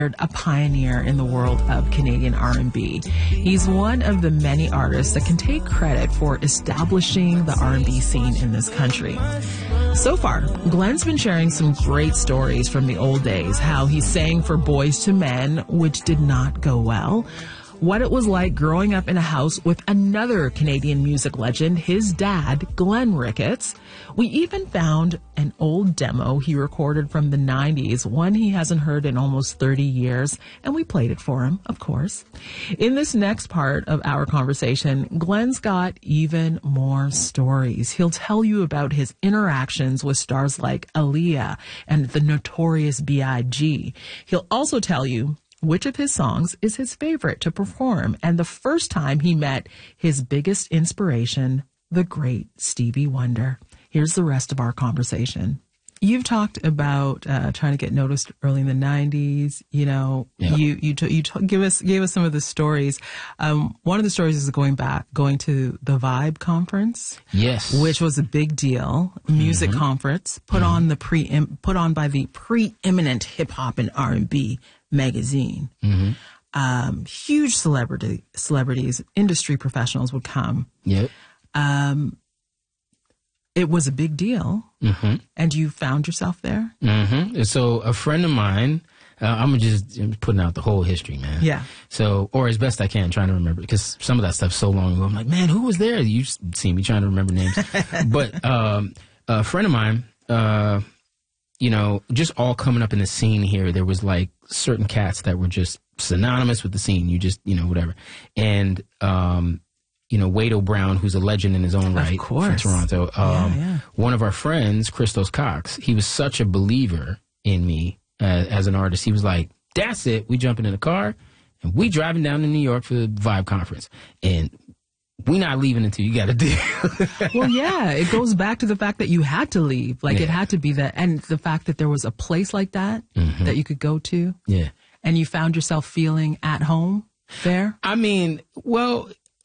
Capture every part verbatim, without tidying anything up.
a pioneer in the world of Canadian R and B. He's one of the many artists that can take credit for establishing the R and B scene in this country. So far, Glenn's been sharing some great stories from the old days, how he sang for Boys to Men, which did not go well, what it was like growing up in a house with another Canadian music legend, his dad, Glenn Ricketts. We even found an old demo he recorded from the nineties, one he hasn't heard in almost thirty years, and we played it for him, of course. In this next part of our conversation, Glenn's got even more stories. He'll tell you about his interactions with stars like Aaliyah and the Notorious B I G He'll also tell you which of his songs is his favorite to perform, and the first time he met his biggest inspiration, the great Stevie Wonder. Here's the rest of our conversation. You've talked about uh, trying to get noticed early in the nineties. You know, yeah. you you t- you t- give us gave us some of the stories. Um, one of the stories is going back, going to the Vibe conference. Yes, which was a big deal, music mm-hmm. conference put mm-hmm. on the pre put on by the preeminent hip hop and R and B magazine. Mm-hmm. Um, huge celebrity celebrities, industry professionals would come. Yep. Um, it was a big deal. Mm-hmm. And you found yourself there? Mm-hmm. So a friend of mine, uh, I'm just I'm putting out the whole history, man. Yeah. So, or as best I can, trying to remember, because some of that stuff's so long ago. I'm like, man, who was there? You see me trying to remember names. But um, a friend of mine, uh, you know, just all coming up in the scene here, there was like certain cats that were just synonymous with the scene. You just, you know, whatever. And, um, you know, Wade O'Brown, who's a legend in his own right from Toronto. Um, yeah, yeah. One of our friends, Christos Cox, he was such a believer in me uh, as an artist. He was like, that's it. We jumping in the car and we driving down to New York for the Vibe conference. And we not leaving until you got a deal. Well, yeah, it goes back to the fact that you had to leave. Like, yeah. it had to be that. And the fact that there was a place like that mm-hmm. that you could go to. Yeah. And you found yourself feeling at home there. I mean, well,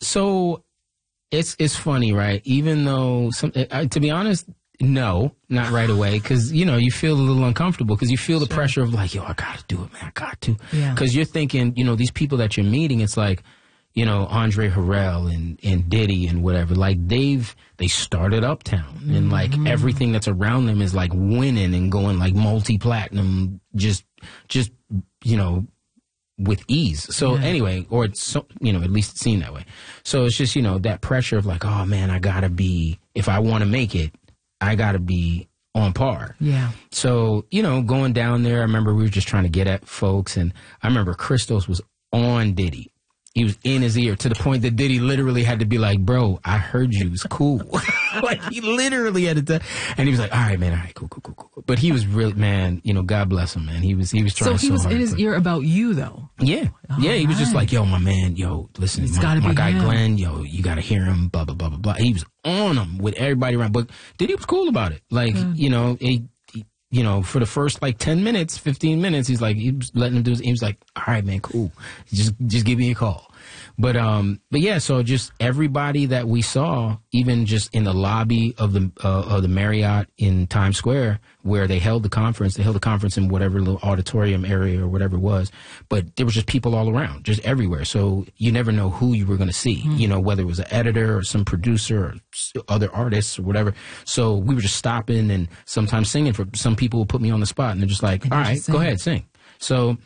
so it's it's funny, right? Even though, some, uh, to be honest, no, not right away. Because, you know, you feel a little uncomfortable because you feel the sure. pressure of like, yo, I got to do it, man. I got to. Because yeah. you're thinking, you know, these people that you're meeting, it's like, you know, Andre Harrell and, and Diddy and whatever, like they've, they started Uptown mm-hmm. and like everything that's around them is like winning and going like multi-platinum, just, just, you know, with ease. So yeah. anyway, or it's, so, you know, at least it seemed that way. So it's just, you know, that pressure of like, oh man, I gotta be, if I want to make it, I gotta be on par. Yeah. So, you know, going down there, I remember we were just trying to get at folks, and I remember Christos was on Diddy. He was in his ear to the point that Diddy literally had to be like, bro, I heard you. It's cool. Like, he literally had to tell. And he was like, all right, man. All right, cool, cool, cool, cool. But he was really, man, you know, God bless him, man. He was, he was trying so So he was hard, in his but, ear about you, though? Yeah. All yeah. He was right. just like, yo, my man, yo, listen, it's my, my guy him. Glenn, yo, you got to hear him, blah, blah, blah, blah, blah. He was on him with everybody around. But Diddy was cool about it. Like, Good. you know, he, you know, for the first like ten minutes, fifteen minutes, he's like, he was letting him do his, he was like, all right, man, cool. Just, just give me a call. But, um, but yeah, so just everybody that we saw, even just in the lobby of the, uh, of the Marriott in Times Square, where they held the conference, they held the conference in whatever little auditorium area or whatever it was, but there was just people all around, just everywhere. So you never know who you were going to see, mm-hmm. you know, whether it was an editor or some producer or other artists or whatever. So we were just stopping and sometimes singing for some people would put me on the spot and they're just like, all right, go ahead, sing. So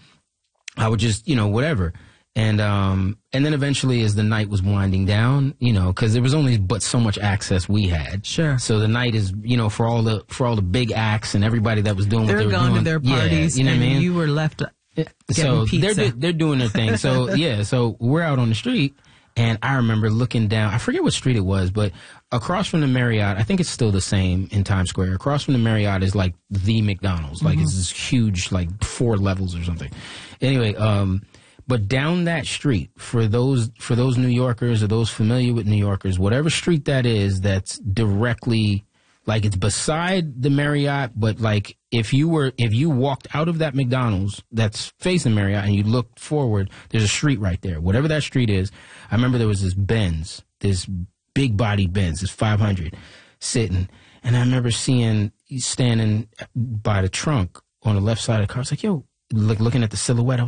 I would just, you know, whatever. And um and then eventually, as the night was winding down, you know, because there was only but so much access we had. Sure. So the night is, you know, for all the for all the big acts and everybody that was doing they're what they were gone doing. to their parties, yeah, you know and what I mean? you were left getting so pizza. they're they're doing their thing. So yeah, so we're out on the street, and I remember looking down. I forget what street it was, but across from the Marriott, I think it's still the same in Times Square. Across from the Marriott is like the McDonald's, like mm-hmm. it's this huge, like four levels or something. Anyway, um. But down that street, for those for those New Yorkers or those familiar with New Yorkers, whatever street that is, that's directly, like it's beside the Marriott, but like if you were if you walked out of that McDonald's that's facing Marriott and you looked forward, there's a street right there. Whatever that street is, I remember there was this Benz, this big body Benz, this five hundred, sitting, and I remember seeing standing by the trunk on the left side of the car. I was like, yo, like looking at the silhouette. I was